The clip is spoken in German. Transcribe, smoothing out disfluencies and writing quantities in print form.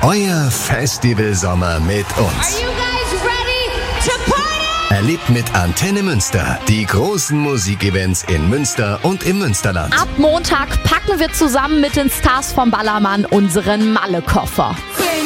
Euer Festivalsommer mit uns. Are you guys ready to party? Erlebt mit Antenne Münster die großen Musikevents in Münster und im Münsterland. Ab Montag packen wir zusammen mit den Stars vom Ballermann unseren Malle-Koffer.